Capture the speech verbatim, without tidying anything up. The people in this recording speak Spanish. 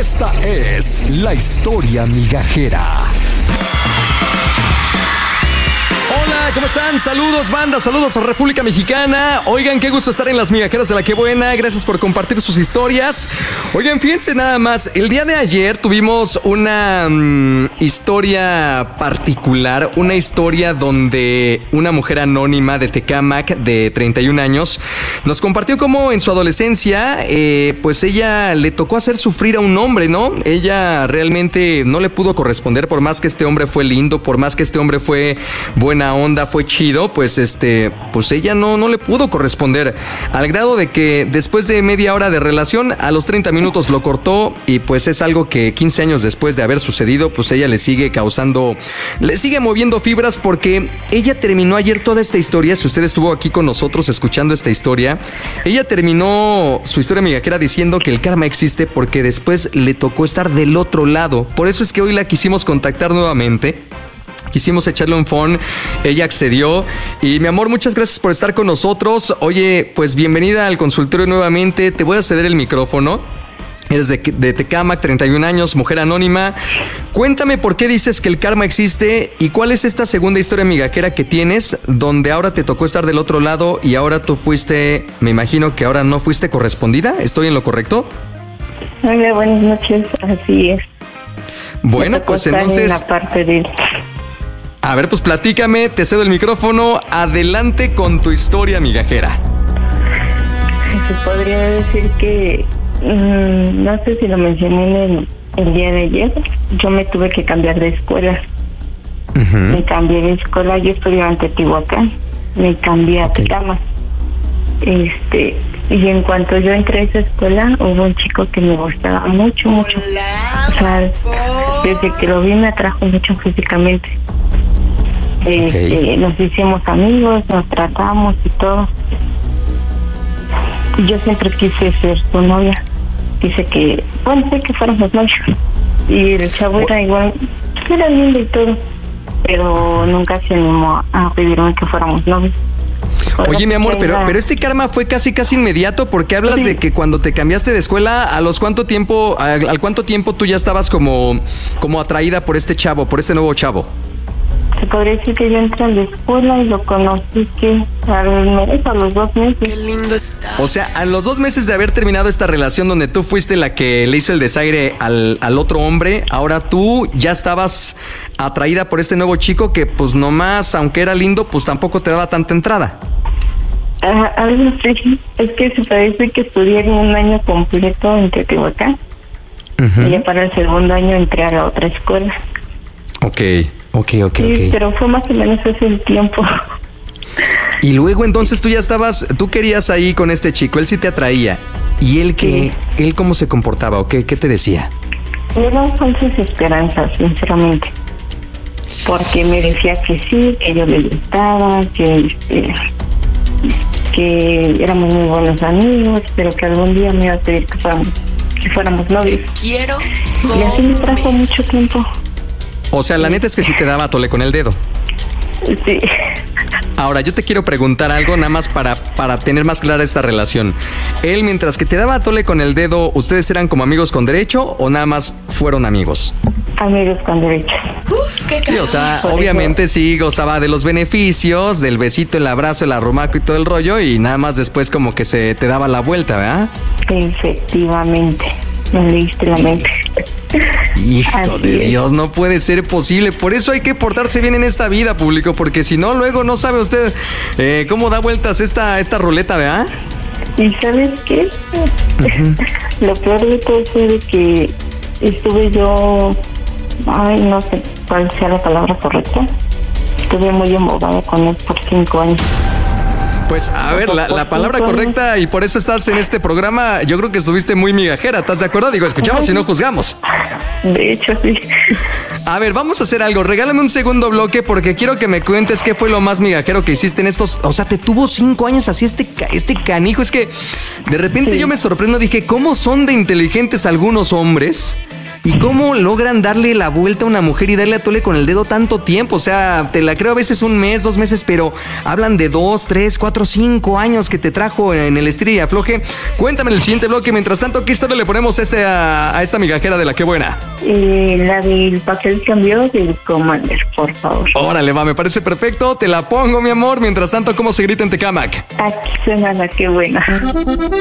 Esta es la historia migajera. Hola, ¿cómo están? Saludos, banda, saludos a República Mexicana. Oigan, qué gusto estar en las migajeras de La Que Buena. Gracias por compartir sus historias. Oigan, fíjense nada más, el día de ayer tuvimos una um, historia particular, una historia donde una mujer anónima de Tecámac de treinta y un años nos compartió cómo en su adolescencia, eh, pues ella le tocó hacer sufrir a un hombre, ¿no? Ella realmente no le pudo corresponder, por más que este hombre fue lindo, por más que este hombre fue buena onda, fue chido, pues este, pues ella no, no le pudo corresponder, al grado de que después de media hora de relación, a los treinta minutos lo cortó, y pues es algo que quince años después de haber sucedido, pues ella le sigue causando, le sigue moviendo fibras, porque ella terminó ayer toda esta historia. Si usted estuvo aquí con nosotros escuchando esta historia, ella terminó su historia migajera diciendo que el karma existe porque después le tocó estar del otro lado. Por eso es que hoy la quisimos contactar nuevamente. Quisimos echarle un phone, ella accedió. Y mi amor, muchas gracias por estar con nosotros. Oye, pues bienvenida al consultorio nuevamente. Te voy a ceder el micrófono. Eres de, de Tecámac, treinta y un años, mujer anónima. Cuéntame por qué dices que el karma existe y cuál es esta segunda historia migajera que tienes, donde ahora te tocó estar del otro lado y ahora tú fuiste, me imagino que ahora no fuiste correspondida. ¿Estoy en lo correcto? Hola, buenas noches, así es. Bueno, pues entonces... En la parte de... A ver, pues platícame, te cedo el micrófono, adelante con tu historia migajera. Se podría decir que, mmm, no sé si lo mencioné en el, el día de ayer, yo me tuve que cambiar de escuela. Uh-huh. Me cambié de escuela, yo estudiaba en Teotihuacán, me cambié a Tecámac. Este, y en cuanto yo entré a esa escuela, hubo un chico que me gustaba mucho, mucho. O sea, desde que lo vi me atrajo mucho físicamente. Este, okay. Nos hicimos amigos, nos tratamos y todo. Y yo siempre quise ser su novia. Quise que, bueno, sé que fuéramos novios. Y el chavo era igual, era lindo y todo, pero nunca se animó a pedirme que fuéramos novios. Oye, mi amor, pero, pero este karma fue casi casi inmediato, porque hablas sí. de que cuando te cambiaste de escuela, ¿a los cuánto tiempo, al, al cuánto tiempo tú ya estabas como, como atraída por este chavo, por este nuevo chavo? Se podría decir que yo entré a la escuela y lo conocí que a los, a los dos meses. Qué lindo estás. O sea, a los dos meses de haber terminado esta relación donde tú fuiste la que le hizo el desaire al, al otro hombre, ahora tú ya estabas atraída por este nuevo chico que pues nomás, aunque era lindo, pues tampoco te daba tanta entrada. Ah, algo sí. Es que se parece que estudié un año completo en Teotihuacán. Uh-huh. Y ya para el segundo año entré a la otra escuela. Ok, ok, ok, sí, ok. Pero fue más o menos ese el tiempo. Y luego entonces tú ya estabas, tú querías ahí con este chico, él sí te atraía. ¿Y él qué, sí. él cómo se comportaba o qué, qué te decía? Eran falsas esperanzas, sinceramente. Porque me decía que sí, que yo le gustaba, que este, que éramos muy buenos amigos, pero que algún día me iba a pedir que fuéramos, que fuéramos novios. Quiero y así me trajo mucho tiempo. O sea, la neta es que sí te daba tole con el dedo. Sí. Ahora, yo te quiero preguntar algo nada más para, para tener más clara esta relación. Él, mientras que te daba tole con el dedo, ¿ustedes eran como amigos con derecho o nada más fueron amigos? Amigos con derecho. Uf, qué sí, o sea, por obviamente eso. Sí gozaba de los beneficios, del besito, el abrazo, el arrumaco y todo el rollo, y nada más después como que se te daba la vuelta, ¿verdad? Efectivamente. Me leíste la mente. Hijo Así de es. Dios, no puede ser posible. Por eso hay que portarse bien en esta vida, público, porque si no, luego no sabe usted eh, cómo da vueltas esta, esta ruleta, ¿verdad? ¿Y sabes qué? Uh-huh. Lo peor de todo fue de que estuve yo, ay, no sé cuál sea la palabra correcta, estuve muy embobada con él por cinco años. Pues a ver, la, la palabra correcta, y por eso estás en este programa, yo creo que estuviste muy migajera, ¿estás de acuerdo? Digo, escuchamos y no juzgamos. De hecho, sí. A ver, vamos a hacer algo, regálame un segundo bloque porque quiero que me cuentes qué fue lo más migajero que hiciste en estos... O sea, te tuvo cinco años así este, este canijo, es que de repente sí. Yo me sorprendo, dije, ¿cómo son de inteligentes algunos hombres ¿Y cómo logran darle la vuelta a una mujer y darle a tole con el dedo tanto tiempo? O sea, te la creo a veces un mes, dos meses, pero hablan de dos, tres, cuatro, cinco años que te trajo en el estira y afloje. Cuéntame en el siguiente bloque. Mientras tanto, ¿qué historia le ponemos a, este, a, a esta migajera de la que buena? Eh, la del papel cambió del Commander, por favor. Órale, va, me parece perfecto. Te la pongo, mi amor. Mientras tanto, ¿cómo se grita en Tecámac? Aquí suena la que buena.